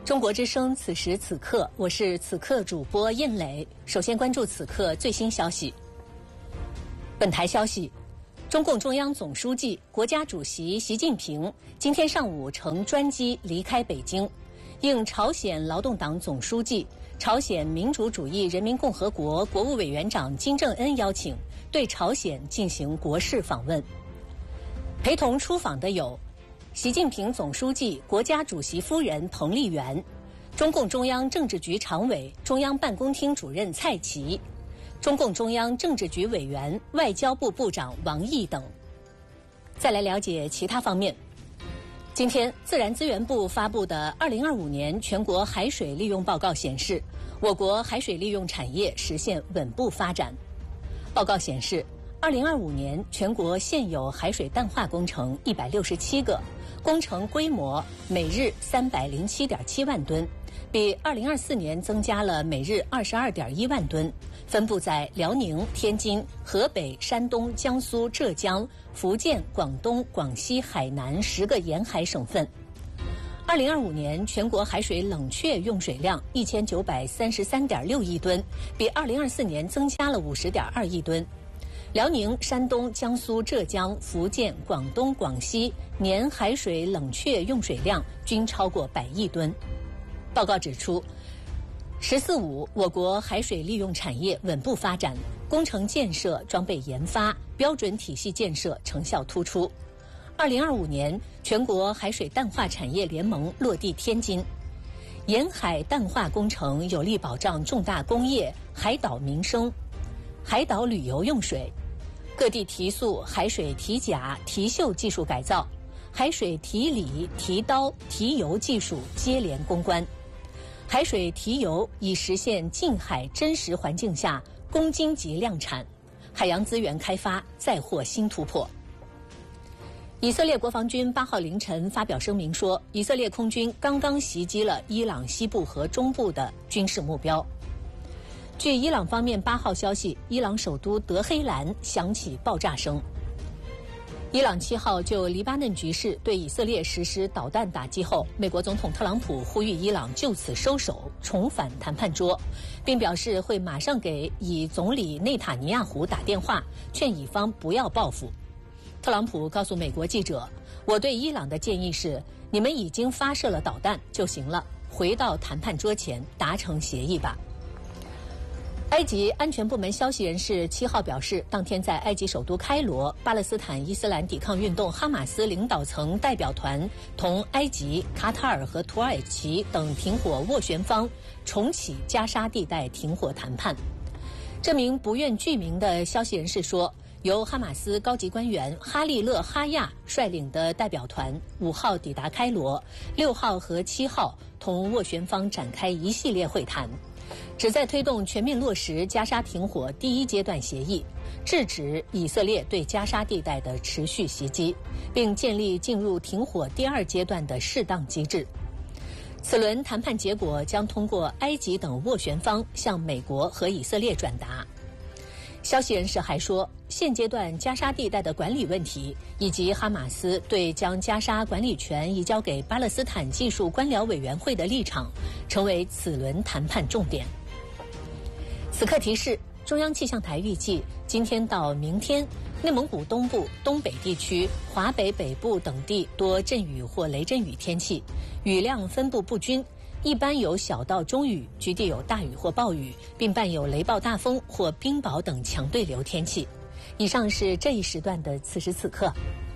中国之声，此时此刻，我是此刻主播印磊。首先关注此刻最新消息。本台消息，中共中央总书记、国家主席习近平今天上午乘专机离开北京，应朝鲜劳动党总书记、朝鲜民主主义人民共和国国务委员长金正恩邀请，对朝鲜进行国事访问。陪同出访的有习近平总书记、国家主席夫人彭丽媛，中共中央政治局常委、中央办公厅主任蔡奇，中共中央政治局委员、外交部部长王毅等。再来了解其他方面。今天，自然资源部发布的2025年全国海水利用报告显示，我国海水利用产业实现稳步发展。报告显示，2025年全国现有海水淡化工程167个，工程规模每日307.7万吨，比2024年增加了每日22.1万吨，分布在辽宁、天津、河北、山东、江苏、浙江、福建、广东、广西、海南10个沿海省份。2025年全国海水冷却用水量1933.6亿吨，比2024年增加了50.2亿吨。辽宁、山东、江苏、浙江、福建、广东、广西年海水冷却用水量均超过100亿吨。报告指出，“14·5”我国海水利用产业稳步发展，工程建设、装备研发、标准体系建设成效突出。2025年，全国海水淡化产业联盟落地天津，沿海淡化工程有力保障重大工业、海岛民生、海岛旅游用水。各地提速海水提甲、提锈技术改造，海水提锂、提刀、提油技术接连攻关。海水提油已实现近海真实环境下公斤级量产，海洋资源开发再获新突破。以色列国防军8号凌晨发表声明说，以色列空军刚刚袭击了伊朗西部和中部的军事目标。据伊朗方面8号消息，伊朗首都德黑兰响起爆炸声。伊朗7号就黎巴嫩局势对以色列实施导弹打击后，美国总统特朗普呼吁伊朗就此收手，重返谈判桌，并表示会马上给以总理内塔尼亚胡打电话，劝以方不要报复。特朗普告诉美国记者，我对伊朗的建议是，你们已经发射了导弹就行了，回到谈判桌前达成协议吧。埃及安全部门消息人士7号表示，当天在埃及首都开罗，巴勒斯坦伊斯兰抵抗运动哈马斯领导层代表团同埃及、卡塔尔和土耳其等停火斡旋方重启加沙地带停火谈判。这名不愿具名的消息人士说，由哈马斯高级官员哈利勒·哈亚率领的代表团5号抵达开罗，6号和7号同斡旋方展开一系列会谈，旨在推动全面落实加沙停火第1阶段协议，制止以色列对加沙地带的持续袭击，并建立进入停火第2阶段的适当机制。此轮谈判结果将通过埃及等斡旋方向美国和以色列转达。消息人士还说，现阶段加沙地带的管理问题，以及哈马斯对将加沙管理权移交给巴勒斯坦技术官僚委员会的立场，成为此轮谈判重点。此刻提示，中央气象台预计今天到明天，内蒙古东部、东北地区、华北北部等地多阵雨或雷阵雨天气，雨量分布不均，一般有小到中雨，局地有大雨或暴雨，并伴有雷暴大风或冰雹等强对流天气。以上是这一时段的此时此刻。